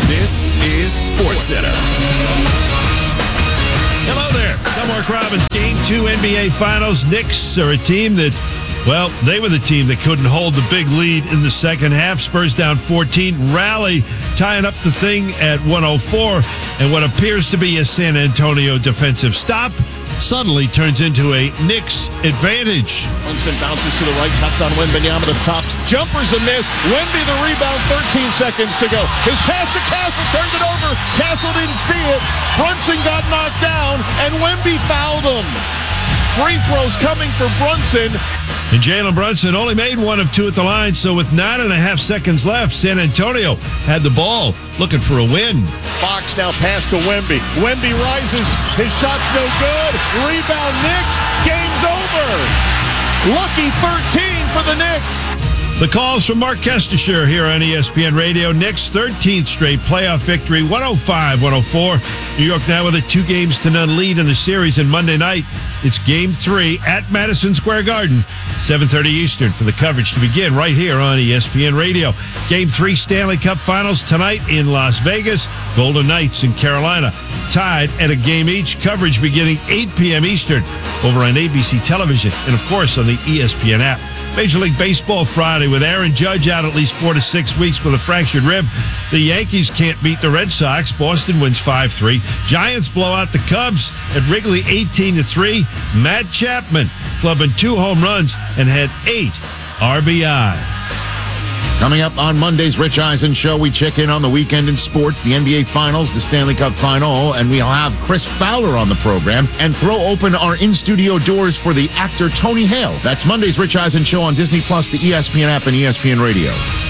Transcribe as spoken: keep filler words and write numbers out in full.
This is SportsCenter. Hello there. I'm Mark Robbins. Game two N B A Finals. Knicks are a team that, well, they were the team that couldn't hold the big lead in the second half. Spurs down fourteen. Rally tying up the thing at one oh four. And what appears to be a San Antonio defensive stop suddenly turns into a Knicks advantage. Brunson bounces to the right, cuts on Wembanyama to the top. Jumper's a miss. Wemby the rebound, thirteen seconds to go. His pass to Castle, turns it over. Castle didn't see it. Brunson got knocked down, and Wemby fouled him. Free throws coming for Brunson. And Jalen Brunson only made one of two at the line, so with nine and a half seconds left, San Antonio had the ball looking for a win. Fox now pass to Wemby. Wemby rises. His shot's no good. Rebound Knicks. Game's over. Lucky thirteen for the Knicks. The calls from Mark Kestisher here on E S P N Radio. Knicks' thirteenth straight playoff victory, one oh five one oh four. New York now with a two games to none lead in the series. And Monday night, it's game three at Madison Square Garden, seven thirty Eastern, for the coverage to begin right here on E S P N Radio. Game three Stanley Cup Finals tonight in Las Vegas. Golden Knights in Carolina tied at a game each. Coverage beginning eight p.m. Eastern over on A B C television and, of course, on the E S P N app. Major League Baseball Friday with Aaron Judge out at least four to six weeks with a fractured rib. The Yankees can't beat the Red Sox. Boston wins five three. Giants blow out the Cubs at Wrigley eighteen to three. Matt Chapman clubbing two home runs and had eight R B I. Coming up on Monday's Rich Eisen Show, we check in on the weekend in sports, the N B A Finals, the Stanley Cup Final, and we'll have Chris Fowler on the program and throw open our in-studio doors for the actor Tony Hale. That's Monday's Rich Eisen Show on Disney Plus, the E S P N app, and E S P N Radio.